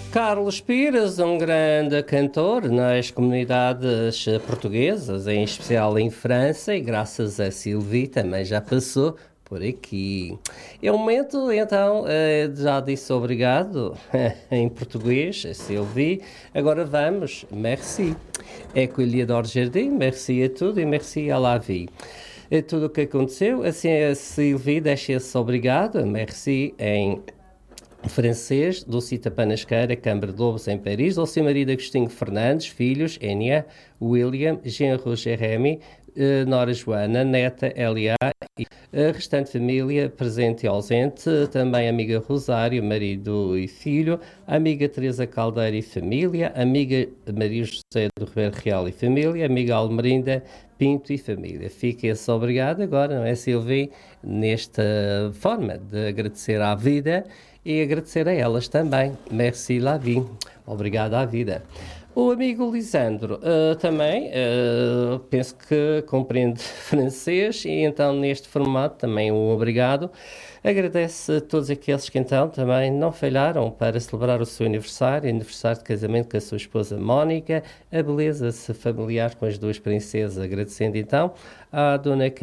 Carlos Pires, um grande cantor nas comunidades portuguesas, em especial em França, e graças a Sylvie também já passou por aqui. É o momento, então, já disse obrigado em português, a Sylvie. Agora vamos, merci. É colhedor de jardim, merci a tudo e merci à la vie. É tudo o que aconteceu, assim a Sylvie deixa-se obrigado, merci em francês, Dulcita Panasqueira, Câmara de Lobos, em Paris, Dulce Maria Agostinho Fernandes, filhos, Enia, William, genro Jeremy, Nora Joana, neta Elia, e a restante família, presente e ausente, também amiga Rosário, marido e filho, amiga Teresa Caldeira e família, amiga Maria José do Ribeiro Real e família, amiga Almerinda Pinto e família. Fiquem-se obrigado agora, não é, Silvia, nesta forma de agradecer à vida e agradecer a elas também. Merci la vie. Obrigado à vida. O amigo Lisandro também, penso que compreende francês e então neste formato também um obrigado. Agradece a todos aqueles que então também não falharam para celebrar o seu aniversário de casamento com a sua esposa Mónica, a beleza familiar com as duas princesas, agradecendo então à dona